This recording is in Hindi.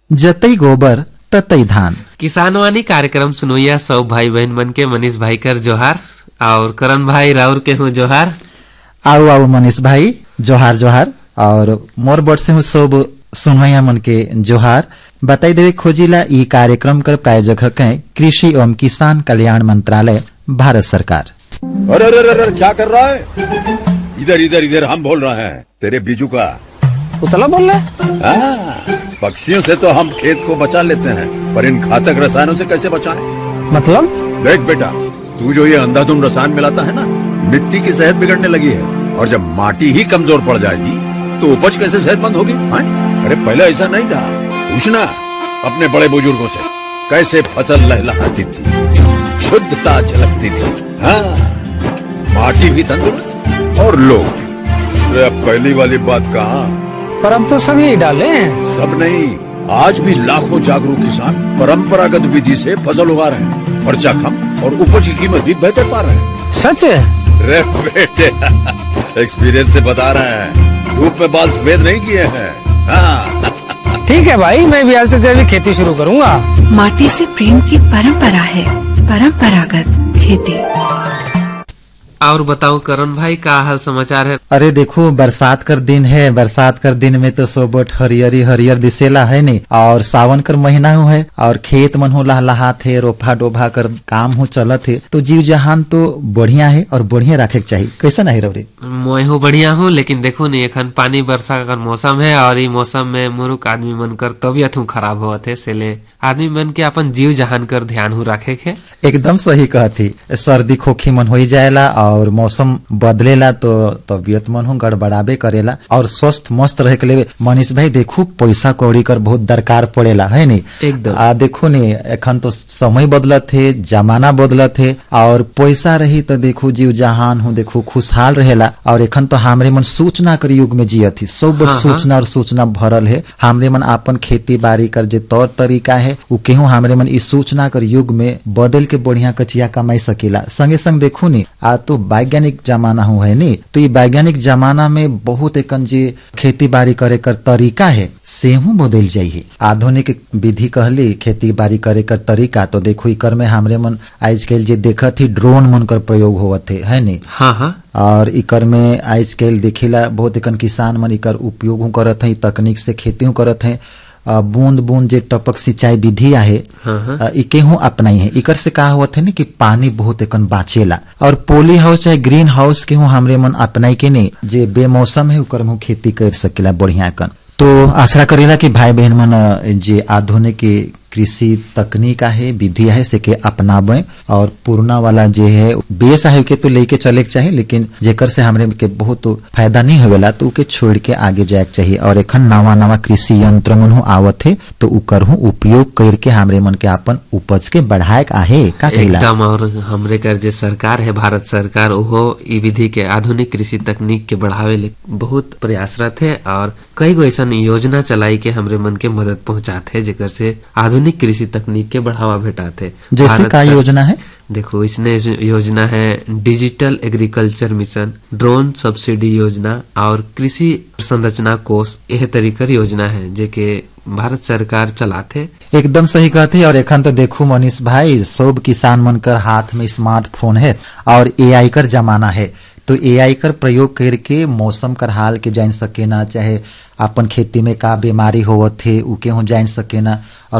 जतई गोबर ततई धान। किसानवाणी कार्यक्रम सुनोइया सब भाई बहन मन के मनीष भाई कर जोहार और करण भाई राउर के हूँ जोहार। आओ आओ मनीष भाई जोहार जोहार और मोर बट से हूँ सब सुनवैया मन के जोहार। बताई देवे खोजिला ई कार्यक्रम कर प्रायोजक है कृषि एवं किसान कल्याण मंत्रालय भारत सरकार। अरे अरे अरे क्या कर रहा है? इधर इधर इधर हम बोल रहे हैं तेरे बीजू का। उतला बोल रहे? पक्षियों से तो हम खेत को बचा लेते हैं पर इन घातक रसायनों से कैसे बचाएं? मतलब? देख बेटा, तू जो ये अंधाधुंध रसायन मिलाता है ना, मिट्टी की सेहत बिगड़ने लगी है और जब माटी ही कमजोर पड़ जाएगी तो उपज कैसे सेहतमंद होगी? अरे पहले ऐसा नहीं था, पूछना अपने बड़े बुजुर्गों से कैसे फसल लहलहाती थी, शुद्धता झलकती थी। हाँ, माटी भी तंदुरुस्त और लोग भी। अब पहली वाली बात कहाँ? पर अब तो सभी डाले हैं। सब नहीं, आज भी लाखों जागरूक किसान परंपरागत विधि से फसल उगा रहे हैं, खर्चा कम और उपज की कीमत भी बेहतर पा रहे हैं। सच है? रे बेटे एक्सपीरियंस से बता रहे हैं, धूप में बाल सफेद नहीं किए हैं। हाँ। ठीक है भाई, मैं भी आज से जैविक खेती शुरू करूंगा। माटी से प्रेम की परंपरा है, परंपरागत खेती। और बताओ करण भाई का हाल समाचार है? अरे देखो बरसात कर दिन है, बरसात कर दिन में तो सोबट हरियरी हरियर दिसेला है नहीं और सावन कर महीना हो है और खेत मन हो लहलहात है, रोपा डोभा कर काम हो चलत है तो जीव जहान तो बढ़िया है और बढ़िया रखे के चाहिए। कैसा नहीं रहो रे? मैं हूँ बढ़िया हूँ, लेकिन देखो नहीं एखन पानी वर्षा का मौसम है और ये मौसम में मुरुक आदमी मन कर तबियत हूँ खराब होते है, सेले आदमी मन के अपन जीव जहान कर ध्यान हो रखे के। एकदम सही कहती, सर्दी खोखी मन हो जाएला और मौसम बदलेला तो तबियत मन हो गड़बड़ाबे करेला और स्वस्थ मस्त रहे के लिए मनीष भाई देखो पैसा कौड़ी कर बहुत दरकार पड़ेला है नहीं? एकदम। देखो नहीं एखन तो समय बदलत है, जमाना बदलत है और पैसा रही तो देखो जीव जहान हो देखो खुशहाल रहेला और एखन तो हमरे मन सूचना कर युग में जियत है, सब सूचना और सूचना भरल है। हमरे मन अपन खेती बाड़ी कर जे तौर तरीका है उ केहू हमरे मन इस सूचना कर युग में बदल के बढ़िया कचिया कमाई सकेला। संगे संग देखो नी आ तो वैज्ञानिक जमाना हो है नी, तो ये वैज्ञानिक जमाना में बहुत एकन जे खेती बाड़ी करे कर तरीका है सेहू बदल जाइए। आधुनिक विधि कहली खेती बाड़ी करे कर तरीका तो देखो इकर में हमरे मन आजकल जे देखत ही ड्रोन मन कर प्रयोग होवत है नी? हाँ हाँ। और इकर में आजकल देखिला बहुत एकन किसान मन इकर उपयोग करत है, तकनीक से खेती करत है। बूंद बूंद जे टपक सिंचाई विधि आहे केहू अपनाई है। इकर से का होत है ना कि पानी बहुत एकन बाचेला और पोली हाउस चाहे ग्रीन हाउस केहू हमरे मन अपनाई के नहीं जे बेमौसम है उकर में खेती कर सकेला बढ़िया कन। तो आशा करेला कि भाई बहन मन जे आधुनिक कृषि तकनीक है विधि है से के अपनाबे और पुराना वाला जे है बेस है के तो लेके चले के चाहिए, लेकिन जेकर से हमरे के बहुत फायदा नहीं होवेला तो उके छोड़ के आगे जाए के चाहिए। और एखन नवा नवा कृषि यंत्र मन आवत है तो उकर उपयोग करके हमरे मन के अपन उपज के बढ़ाए के आहे का कहिला एकदम। और हमरे कर जे सरकार है भारत सरकार ओहो ई विधि के आधुनिक कृषि तकनीक के बढ़ावे ले बहुत प्रयासरत है और कई गो ऐसा योजना चलाई के हमरे मन के मदद पहुंचाते जेकर से आधुनिक कृषि तकनीक के बढ़ावा भेटाते। जैसे का योजना है? देखो इसने योजना है digital agriculture mission, drone subsidy योजना और कृषि संरचना कोष, यह तरीकर योजना है जेके भारत सरकार चलाते। एकदम सही कहते। और एखन तो देखो मनीष भाई सब किसान मन कर हाथ में स्मार्टफोन है और एआई कर जमाना है तो एआई कर प्रयोग करके मौसम कर हाल के जान सकेना, चाहे अपन खेती में का बीमारी होवत है उ के हो जान सकेना।